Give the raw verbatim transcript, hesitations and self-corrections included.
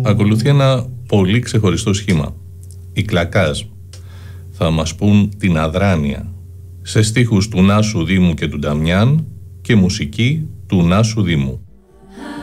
Ακολουθεί ένα πολύ ξεχωριστό σχήμα. Οι Κλακάζ θα μας πούν την Αδράνεια, σε στίχους του Νάσου Δήμου και του Νταμιάν και μουσική του Νάσου Δήμου.